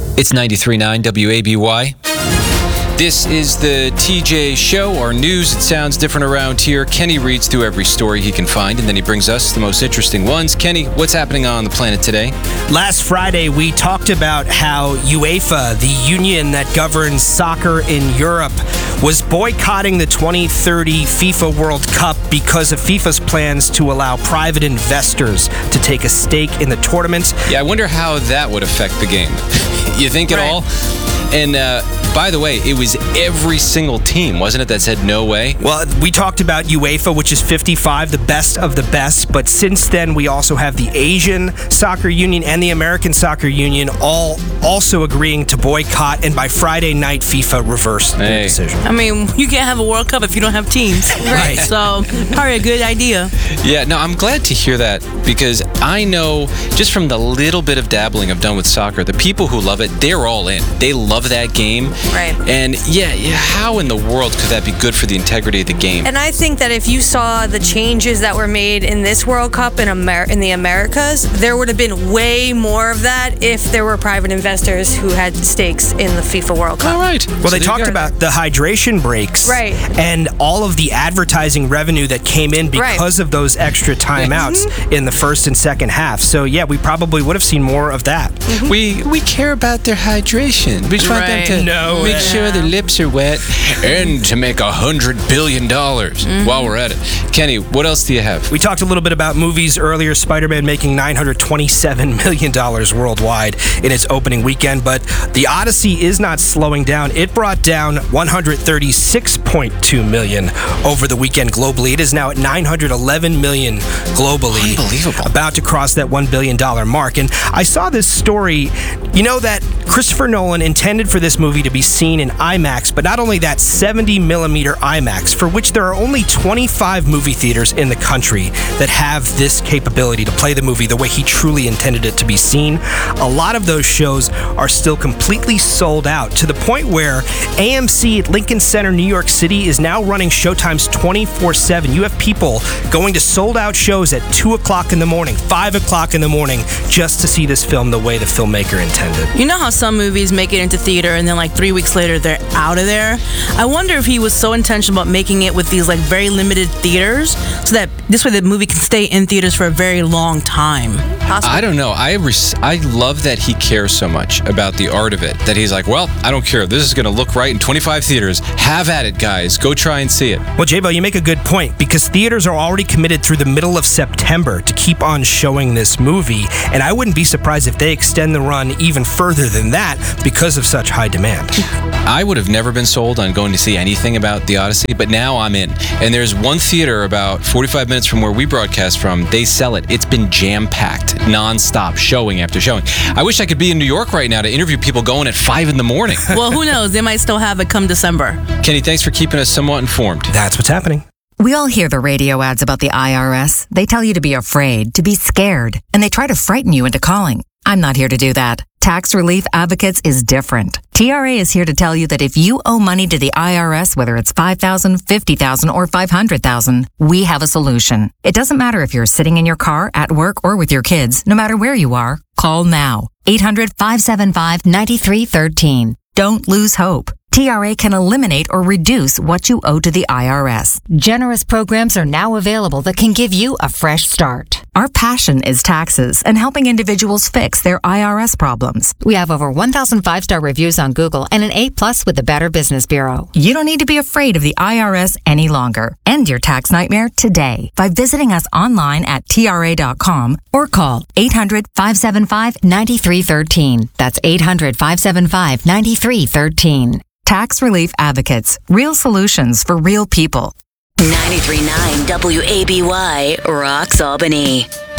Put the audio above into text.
It's 93.9 WABY. This is the TJ Show, our news. It sounds different around here. Kenny reads through every story he can find, and then he brings us the most interesting ones. Kenny, what's happening on the planet today? Last Friday, we talked about how UEFA, the union that governs soccer in Europe, was boycotting the 2030 FIFA World Cup because of FIFA's plans to allow private investors to take a stake in the tournament. Yeah, I wonder how that would affect the game. You think at all? And by the way, it was every single team, wasn't it, that said no way? Well, we talked about UEFA, which is 55, the best of the best. But since then, we also have the Asian Soccer Union and the American Soccer Union all also agreeing to boycott. And by Friday night, FIFA reversed their decision. I mean, you can't have a World Cup if you don't have teams. Right. So, probably a good idea. Yeah, no, I'm glad to hear that because I know just from the little bit of dabbling I've done with soccer, the people who love it, they're all in. They love that game. Right. And yeah, how in the world could that be good for the integrity of the game? And I think that if you saw the changes that were made in this World Cup in the Americas, there would have been way more of that if there were private investors who had stakes in the FIFA World Cup. All right. Well, they talked about the hydration breaks. Right. And all of the advertising revenue that came in because of those extra timeouts in the first and second half. So, yeah, we probably would have seen more of that. We care about their hydration. We just want them to make sure their lips are wet and to make $100 billion while we're at it. Kenny, what else do you have? We talked a little bit about movies earlier. Spider-Man making $927 million worldwide in its opening weekend, but The Odyssey is not slowing down. It brought down $136.2 million over the weekend globally. It is now at $911 million globally. Unbelievable. About to cross that $1 billion mark. And I saw this story, that Christopher Nolan intended for this movie to be seen in IMAX, but not only that, 70mm IMAX, for which there are only 25 movie theaters in the country that have this capability to play the movie the way he truly intended it to be seen. A lot of those shows are still completely sold out, to the point where AMC at Lincoln Center, New York City is now running showtimes 24/7. You have people going to sold out shows at 2 o'clock in the morning, 5 o'clock in the morning, just to see this film the way the filmmaker intended. You know how some movies make it into theater and then like 3 weeks later they're out of there? I wonder if he was so intentional about making it with these like very limited theaters so that this way the movie can stay in theaters for a very long time. Possibly. I don't know. I love that he cares so much about the art of it that he's like, well, I don't care. This is going to look right in 25 theaters. Have at it, guys. Go try and see it. Well, J-Bo, you make a good point because theaters are already committed through the middle of September to keep on showing this movie, and I wouldn't be surprised if they extend the run even further than that because of such high demand. I would have never been sold on going to see anything about The Odyssey, but now I'm in. And there's one theater about 45 minutes from where we broadcast from. They sell it. It's been jam-packed, non-stop, showing after showing. I wish I could be in New York right now to interview people going at 5 in the morning. Well, who knows? They might still have it come December. Kenny, thanks for keeping us somewhat informed. That's what's happening. We all hear the radio ads about the IRS. They tell you to be afraid, to be scared, and they try to frighten you into calling. I'm not here to do that. Tax Relief Advocates is different. TRA is here to tell you that if you owe money to the IRS, whether it's $5,000, $50,000, or $500,000, we have a solution. It doesn't matter if you're sitting in your car, at work, or with your kids. No matter where you are, call now. 800-575-9313. Don't lose hope. TRA can eliminate or reduce what you owe to the IRS. Generous programs are now available that can give you a fresh start. Our passion is taxes and helping individuals fix their IRS problems. We have over 1,000 5-star reviews on Google and an A+ with the Better Business Bureau. You don't need to be afraid of the IRS any longer. End your tax nightmare today by visiting us online at TRA.com or call 800-575-9313. That's 800-575-9313. Tax Relief Advocates. Real solutions for real people. 93.9 WABY rocks Albany.